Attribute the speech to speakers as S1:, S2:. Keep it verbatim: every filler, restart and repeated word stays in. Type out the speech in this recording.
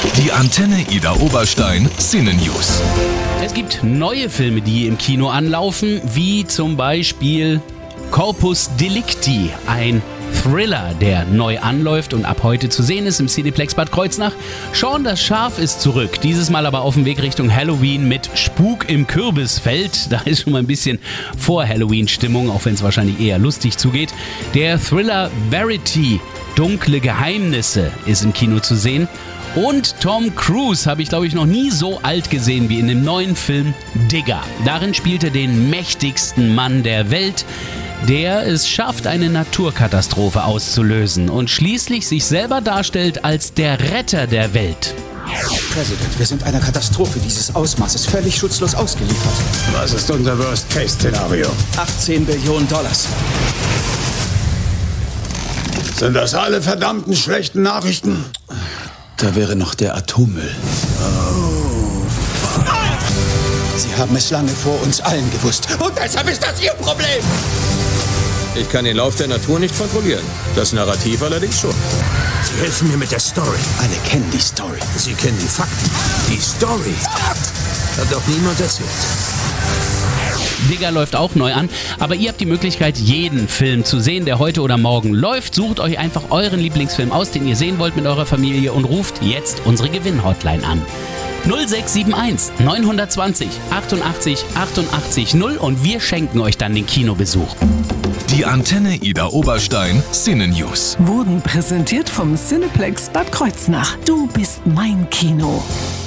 S1: Die Antenne Ida Oberstein Cine News.
S2: Es gibt neue Filme, die im Kino anlaufen, wie zum Beispiel Corpus Delicti, ein Thriller, der neu anläuft und ab heute zu sehen ist im Cineplex Bad Kreuznach. Shaun das Schaf ist zurück, dieses Mal aber auf dem Weg Richtung Halloween mit Spuk im Kürbisfeld. Da ist schon mal ein bisschen Vor-Halloween-Stimmung, auch wenn es wahrscheinlich eher lustig zugeht. Der Thriller Verity, Dunkle Geheimnisse, ist im Kino zu sehen. Und Tom Cruise habe ich, glaube ich, noch nie so alt gesehen wie in dem neuen Film Digger. Darin spielt er den mächtigsten Mann der Welt, der es schafft, eine Naturkatastrophe auszulösen und schließlich sich selber darstellt als der Retter der Welt.
S3: Präsident, wir sind einer Katastrophe dieses Ausmaßes völlig schutzlos ausgeliefert.
S4: Was ist unser Worst-Case-Szenario?
S3: achtzehn Billionen Dollars.
S4: Sind das alle verdammten schlechten Nachrichten?
S3: Da wäre noch der Atommüll.
S4: Oh, fuck.
S3: Sie haben es lange vor uns allen gewusst. Und deshalb ist das Ihr Problem.
S5: Ich kann den Lauf der Natur nicht kontrollieren. Das Narrativ allerdings schon.
S4: Sie helfen mir mit der Story.
S3: Alle kennen die Story.
S4: Sie kennen die Fakten. Die Story hat doch niemand erzählt.
S2: Digger läuft auch neu an, aber ihr habt die Möglichkeit, jeden Film zu sehen, der heute oder morgen läuft. Sucht euch einfach euren Lieblingsfilm aus, den ihr sehen wollt mit eurer Familie und ruft jetzt unsere Gewinn-Hotline an. null sechs sieben eins neun zwei null achtundachtzig achtundachtzig null und wir schenken euch dann den Kinobesuch.
S1: Die Antenne Ida Oberstein Cine News.
S6: Wurden präsentiert vom Cineplex Bad Kreuznach. Du bist mein Kino.